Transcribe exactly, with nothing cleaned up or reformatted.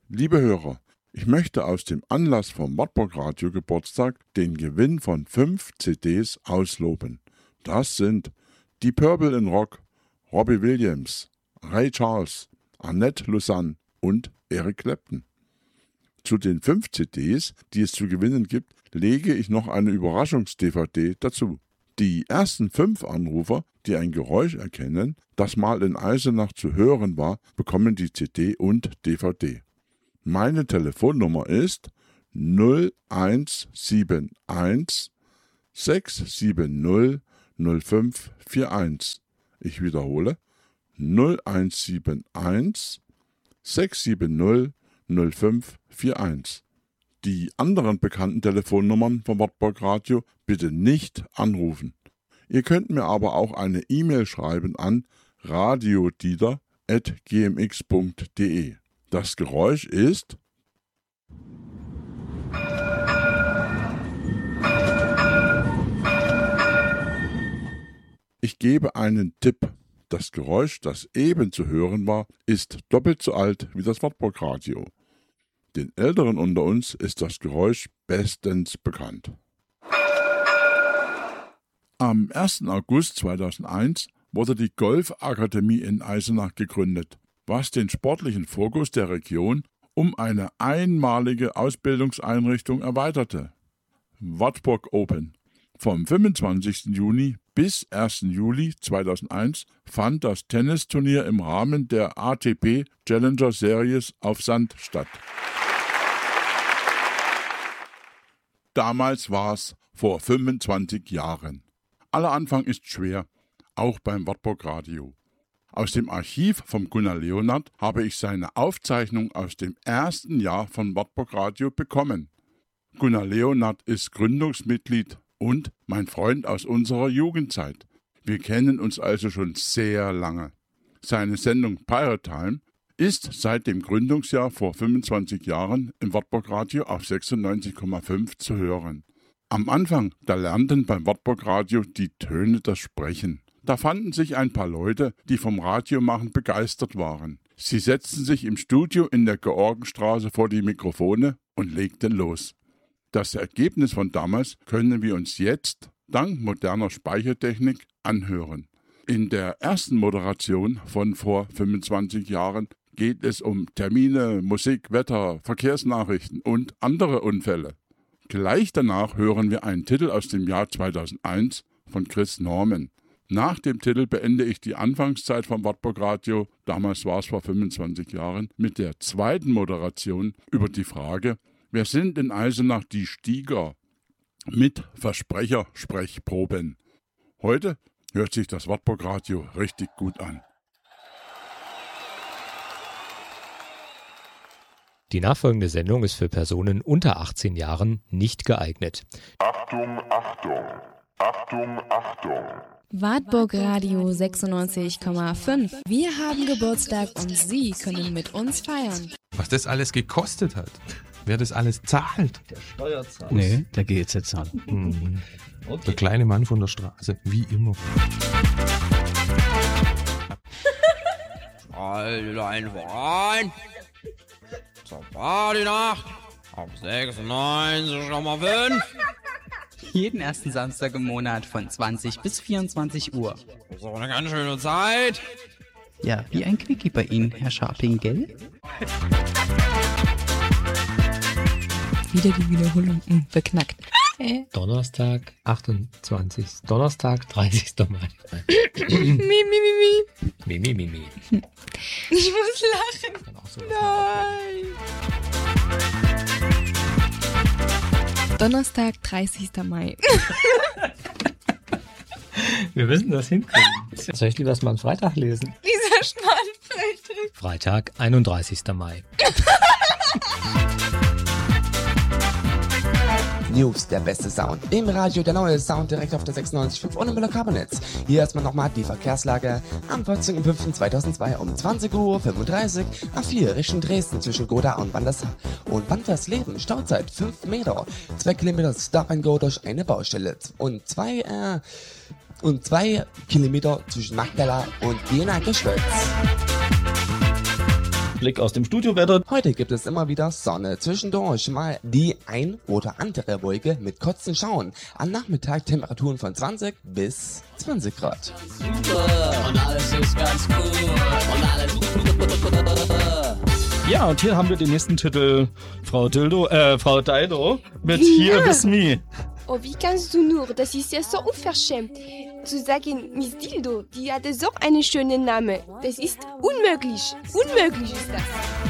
Liebe Hörer, ich möchte aus dem Anlass vom Wartburg Radio Geburtstag den Gewinn von fünf C Ds ausloben. Das sind Die Purple in Rock, Robbie Williams, Ray Charles, Annette Lausanne und Eric Clapton. Zu den fünf C Ds, die es zu gewinnen gibt, lege ich noch eine Überraschungs-D V D dazu. Die ersten fünf Anrufer, die ein Geräusch erkennen, das mal in Eisenach zu hören war, bekommen die C D und D V D. Meine Telefonnummer ist null eins sieben eins sechs sieben null null fünf vier eins. Ich wiederhole null eins sieben eins sechs sieben null null fünf vier eins. Die anderen bekannten Telefonnummern vom Wartburg Radio bitte nicht anrufen. Ihr könnt mir aber auch eine E-Mail schreiben an radiodieter at g m x punkt d e. Das Geräusch ist Ich gebe einen Tipp. Das Geräusch, das eben zu hören war, ist doppelt so alt wie das Wartburg Radio. Den Älteren unter uns ist das Geräusch bestens bekannt. Am ersten August zweitausendeins wurde die Golfakademie in Eisenach gegründet, was den sportlichen Fokus der Region um eine einmalige Ausbildungseinrichtung erweiterte. Wartburg Open. Vom fünfundzwanzigsten Juni bis ersten Juli zweitausendeins fand das Tennisturnier im Rahmen der A T P Challenger Series auf Sand statt. Damals war es vor fünfundzwanzig Jahren. Aller Anfang ist schwer, auch beim Wartburg Radio. Aus dem Archiv von Gunnar Leonard habe ich seine Aufzeichnung aus dem ersten Jahr von Wartburg Radio bekommen. Gunnar Leonard ist Gründungsmitglied und mein Freund aus unserer Jugendzeit. Wir kennen uns also schon sehr lange. Seine Sendung Pirate Time ist seit dem Gründungsjahr vor fünfundzwanzig Jahren im Wartburg Radio auf sechsundneunzig Komma fünf zu hören. Am Anfang, da lernten beim Wartburg Radio die Töne das Sprechen. Da fanden sich ein paar Leute, die vom Radiomachen begeistert waren. Sie setzten sich im Studio in der Georgenstraße vor die Mikrofone und legten los. Das Ergebnis von damals können wir uns jetzt, dank moderner Speichertechnik, anhören. In der ersten Moderation von vor fünfundzwanzig Jahren geht es um Termine, Musik, Wetter, Verkehrsnachrichten und andere Unfälle. Gleich danach hören wir einen Titel aus dem Jahr zweitausendeins von Chris Norman. Nach dem Titel beende ich die Anfangszeit vom Wartburg Radio, damals war es vor fünfundzwanzig Jahren, mit der zweiten Moderation über die Frage, wer sind in Eisenach die Stieger? Mit Versprechersprechproben. Heute hört sich das Wartburg Radio richtig gut an. Die nachfolgende Sendung ist für Personen unter achtzehn Jahren nicht geeignet. Achtung, Achtung, Achtung, Achtung. Wartburg Radio sechsundneunzig Komma fünf. Wir haben Geburtstag und Sie können mit uns feiern. Was das alles gekostet hat, wer das alles zahlt. Der Steuerzahler. Nee, der G E Z-Zahler. Mhm. Okay. Der kleine Mann von der Straße, wie immer. Schreien voran. Zur Partynacht. Auf sechsundneunzig Komma fünf. Jeden ersten Samstag im Monat von zwanzig bis vierundzwanzig Uhr. Das ist auch eine ganz schöne Zeit. Ja, wie ein Quickie bei Ihnen, Herr Scharping, gell? Wieder die Wiederholung, hm, verknackt. Donnerstag, achtundzwanzigsten Donnerstag, dreißigsten Mai. mi, mi, mi, mi. Mi, mi, mi, mi. Ich muss lachen. So Nein. Donnerstag, dreißigsten Mai. Wir müssen das hinkriegen. Soll ich lieber das mal am Freitag lesen? Dieser Schmarrn. Freitag, einunddreißigsten Mai. News, der beste Sound. Im Radio der neue Sound direkt auf der sechsundneunzig Komma fünf ohne Müller-Kabernetz. Hier erstmal nochmal die Verkehrslage. Am vierzehnten fünften zweitausendzwei um zwanzig Uhr fünfunddreißig A vier Richtung Dresden zwischen Goda und Wanders und Wandersleben. Stauzeit fünf Meter. zwei Kilometer Stop and Go durch eine Baustelle. Und zwei, äh, und zwei Kilometer zwischen Magdala und Jena Geschwitz. Blick aus dem Studiowetter. Heute gibt es immer wieder Sonne. Zwischendurch mal die ein oder andere Wolke mit kurzen Schauen. Am Nachmittag Temperaturen von zwanzig bis zwanzig Grad. Und alles ist ganz cool. Und alles Ja, und hier haben wir den nächsten Titel, Frau Dildo, äh, Frau Dido mit Here With Me. Oh, wie kannst du nur? Das ist ja so unverschämt. Zu sagen, Miss Dildo, die hatte so einen schönen Namen. Das ist unmöglich. Unmöglich ist das.